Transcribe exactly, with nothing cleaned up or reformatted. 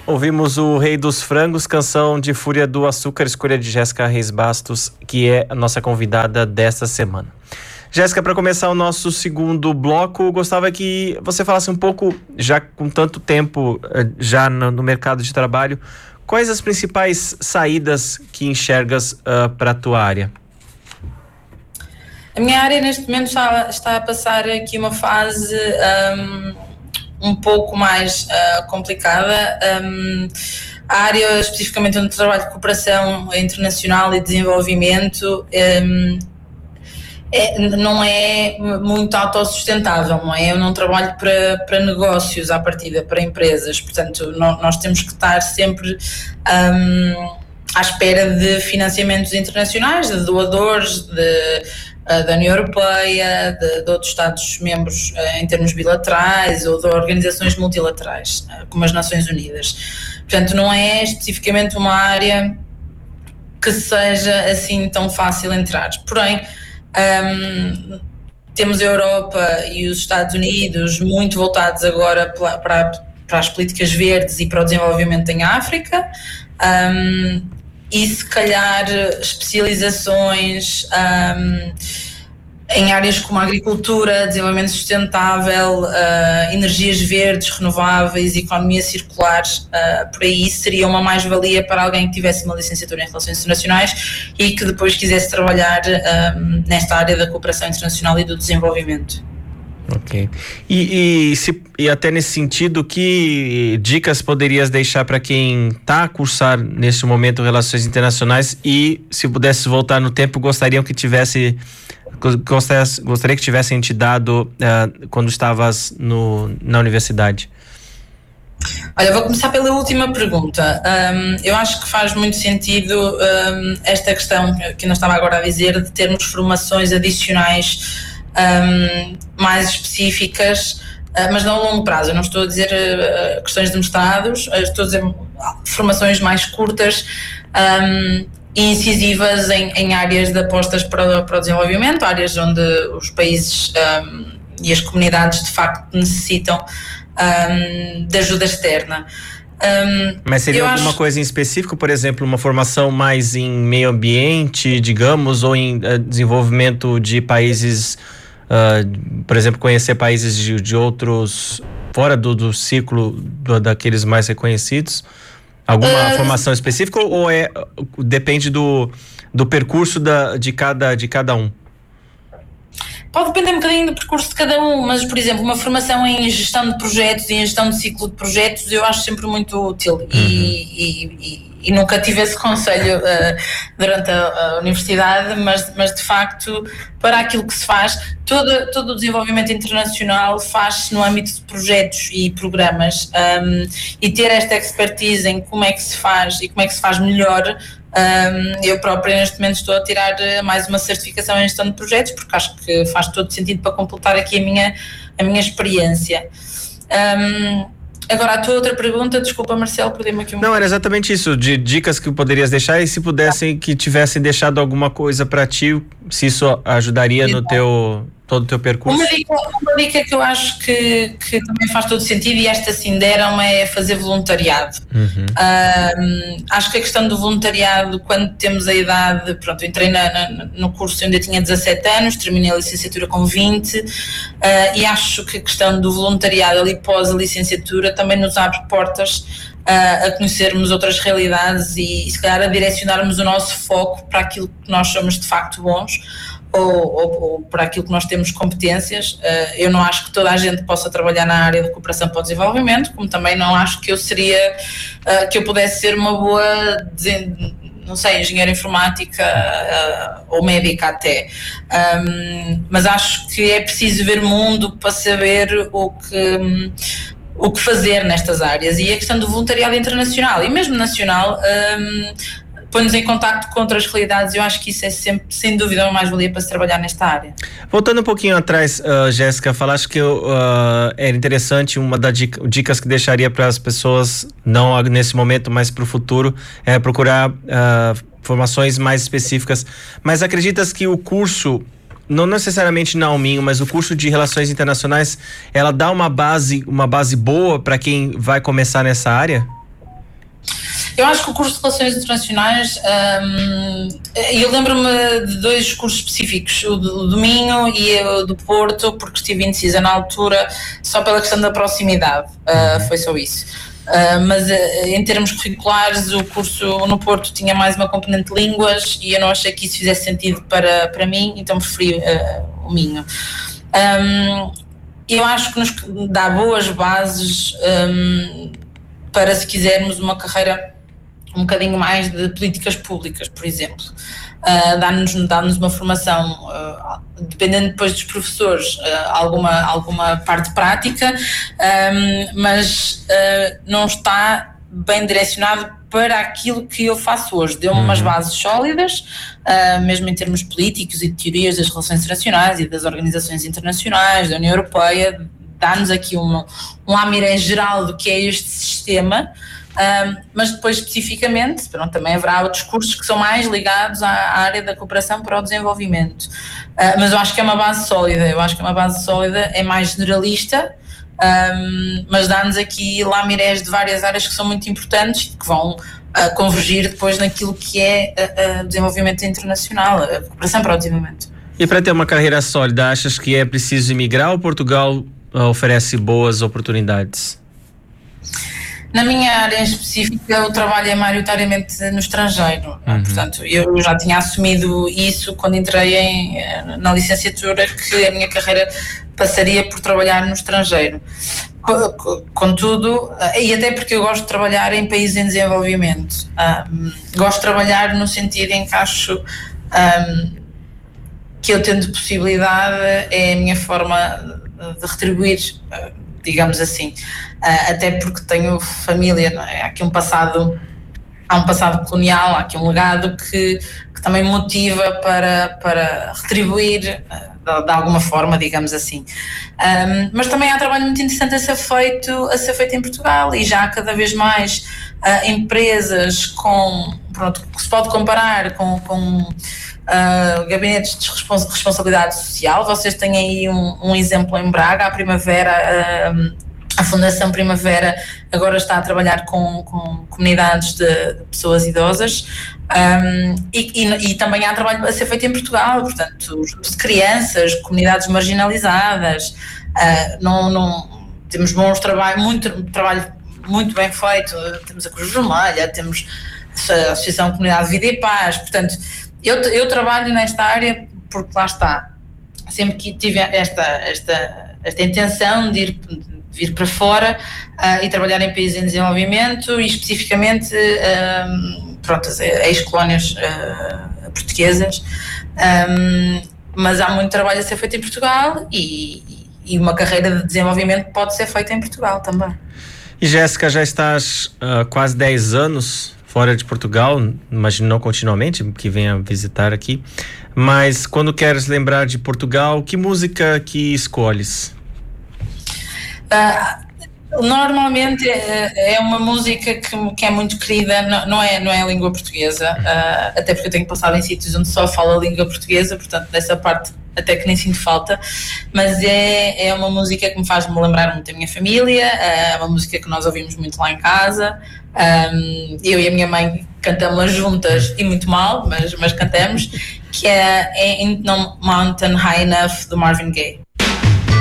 Ouvimos o Rei dos Frangos, canção de Fúria do Açúcar, escolha de Jéssica Reis Bastos, que é a nossa convidada desta semana. Jéssica, para começar o nosso segundo bloco, gostava que você falasse um pouco, já com tanto tempo já no, no mercado de trabalho, quais as principais saídas que enxergas uh, para a tua área? A minha área neste momento está, está a passar aqui uma fase um, um pouco mais uh, complicada. Um, a área especificamente onde trabalho de cooperação internacional e desenvolvimento um, é, não é muito autossustentável, não é? Eu não trabalho para, para negócios à partida, para empresas, portanto no, nós temos que estar sempre um, à espera de financiamentos internacionais, de doadores, de da União Europeia, de, de outros Estados-membros em termos bilaterais ou de organizações multilaterais, como as Nações Unidas. Portanto, não é especificamente uma área que seja assim tão fácil entrar. Porém, um, temos a Europa e os Estados Unidos muito voltados agora para, para, para as políticas verdes e para o desenvolvimento em África. Um, e se calhar especializações um, em áreas como a agricultura, desenvolvimento sustentável, uh, energias verdes, renováveis, economia circular, uh, por aí seria uma mais-valia para alguém que tivesse uma licenciatura em Relações Internacionais e que depois quisesse trabalhar um, nesta área da cooperação internacional e do desenvolvimento. Ok. E, e, se, e até nesse sentido, que dicas poderias deixar para quem está a cursar neste momento Relações Internacionais e, se pudesse voltar no tempo, gostariam que tivesse gostaria, gostaria que tivessem te dado uh, quando estavas no, na universidade? Olha, vou começar pela última pergunta. Um, eu acho que faz muito sentido um, esta questão que eu estava agora a dizer, de termos formações adicionais Um, mais específicas, uh, mas não a longo prazo. Eu não estou a dizer uh, questões de mestrados, uh, estou a dizer formações mais curtas um, e incisivas em, em áreas de apostas para, para o desenvolvimento, áreas onde os países um, e as comunidades de facto necessitam um, de ajuda externa. Um, Mas seria alguma acho... coisa em específico, por exemplo, uma formação mais em meio ambiente, digamos, ou em uh, desenvolvimento de países, uh, por exemplo, conhecer países de, de outros, fora do, do ciclo do, daqueles mais reconhecidos? Alguma uh... formação específica ou é, depende do, do percurso da, de, cada, de cada um? Pode depender um bocadinho do percurso de cada um, mas, por exemplo, uma formação em gestão de projetos e em gestão de ciclo de projetos eu acho sempre muito útil. Uhum. e, e, e nunca tive esse conselho uh, durante a, a universidade, mas, mas de facto, para aquilo que se faz, todo, todo o desenvolvimento internacional faz-se no âmbito de projetos e programas, um, e ter esta expertise em como é que se faz e como é que se faz melhor. Um, eu própria neste momento estou a tirar mais uma certificação em gestão de projetos, porque acho que faz todo sentido para completar aqui a minha, a minha experiência. Um, agora a tua outra pergunta, desculpa Marcelo, perdi-me aqui um... Não, era exatamente isso, de dicas que poderias deixar e se pudessem, que tivessem deixado alguma coisa para ti, se isso ajudaria no teu... todo o teu percurso. Uma dica, uma dica que eu acho que, que também faz todo sentido, e esta sim deram, é fazer voluntariado. Uhum. Um, acho que a questão do voluntariado, quando temos a idade, pronto, eu entrei na, na, no curso onde eu tinha dezassete anos, terminei a licenciatura com vinte, uh, e acho que a questão do voluntariado ali pós a licenciatura também nos abre portas uh, a conhecermos outras realidades e, e se calhar a direcionarmos o nosso foco para aquilo que nós somos de facto bons. Ou, ou, ou para aquilo que nós temos competências. Uh, eu não acho que toda a gente possa trabalhar na área de cooperação para o desenvolvimento, como também não acho que eu seria, uh, que eu pudesse ser uma boa, não sei, engenheira informática uh, ou médica até. Um, mas acho que é preciso ver mundo para saber o que... Um, o que fazer nestas áreas, e a questão do voluntariado internacional e mesmo nacional um, põe-nos em contacto com outras realidades. Eu acho que isso é sempre, sem dúvida, uma mais-valia para se trabalhar nesta área. Voltando um pouquinho atrás, uh, Jéssica, falaste que uh, era interessante, uma das dica, dicas que deixaria para as pessoas, não nesse momento, mas para o futuro, é procurar uh, formações mais específicas. Mas acreditas que o curso, não necessariamente na Alminho, mas o curso de Relações Internacionais, ela dá uma base, uma base boa para quem vai começar nessa área? Eu acho que o curso de Relações Internacionais, um, eu lembro-me de dois cursos específicos, o do, do Minho e o do Porto, porque estive indecisa na altura, só pela questão da proximidade, uh, foi só isso. Uh, mas uh, em termos curriculares, o curso no Porto tinha mais uma componente de línguas e eu não achei que isso fizesse sentido para, para mim, então preferi uh, o Minho. Um, eu acho que nos dá boas bases um, para, se quisermos, uma carreira um bocadinho mais de políticas públicas, por exemplo. Uh, dá-nos, dá-nos uma formação, uh, dependendo depois dos professores, uh, alguma, alguma parte prática, um, mas uh, não está bem direcionado para aquilo que eu faço hoje. Deu-me uhum. umas bases sólidas, uh, mesmo em termos políticos e de teorias das relações internacionais e das organizações internacionais, da União Europeia, dá-nos aqui um, um lamiré geral do que é este sistema. Um, mas depois especificamente, pronto, também haverá outros cursos que são mais ligados à, à área da cooperação para o desenvolvimento, uh, mas eu acho que é uma base sólida, eu acho que é uma base sólida, é mais generalista, um, mas dá-nos aqui lamirés de várias áreas que são muito importantes e que vão uh, convergir depois naquilo que é uh, uh, desenvolvimento internacional, a cooperação para o desenvolvimento. E para ter uma carreira sólida, achas que é preciso emigrar ou Portugal uh, oferece boas oportunidades? Na minha área em específica, o trabalho é maioritariamente no estrangeiro. Uhum. Portanto, eu já tinha assumido isso quando entrei em, na licenciatura, que a minha carreira passaria por trabalhar no estrangeiro. Contudo, e até porque eu gosto de trabalhar em países em desenvolvimento, um, gosto de trabalhar no sentido em que acho um, que eu tendo possibilidade é a minha forma de retribuir, digamos assim, uh, até porque tenho família, não é? Há aqui um passado, há um passado colonial, há aqui um legado que, que também me motiva para, para retribuir uh, de, de alguma forma, digamos assim. Um, mas também há trabalho muito interessante a ser feito, a ser feito em Portugal e já há cada vez mais uh, empresas com, pronto, que se pode comparar com, com Uh, gabinetes de respons- responsabilidade social. Vocês têm aí um, um exemplo em Braga, a Primavera, uh, a Fundação Primavera agora está a trabalhar com, com comunidades de, de pessoas idosas, um, e, e, e também há trabalho a ser feito em Portugal, portanto, grupos de crianças, comunidades marginalizadas, uh, não, não, temos bons trabalhos, muito trabalho muito bem feito, temos a Cruz Vermelha, temos a Associação Comunidade de Vida e Paz, portanto, Eu, eu trabalho nesta área porque lá está, sempre que tive esta, esta, esta intenção de ir, de vir para fora uh, e trabalhar em países em desenvolvimento e especificamente um, pronto, as ex-colónias uh, portuguesas, um, mas há muito trabalho a ser feito em Portugal e, e uma carreira de desenvolvimento pode ser feita em Portugal também. E Jéssica, já estás uh, quase dez anos fora de Portugal, imagino não continuamente, que venha visitar aqui, mas quando queres lembrar de Portugal, que música que escolhes? Uh, normalmente é, é uma música que, que é muito querida, não, não, é, não é a língua portuguesa, uh, até porque eu tenho passado em sítios onde só falo a língua portuguesa, portanto dessa parte até que nem sinto falta, mas é, é uma música que me faz me lembrar muito da minha família, é uma música que nós ouvimos muito lá em casa. Um, eu e a minha mãe cantamos juntas e muito mal, mas, mas cantamos, que é Ain't No Mountain High Enough, do Marvin Gaye.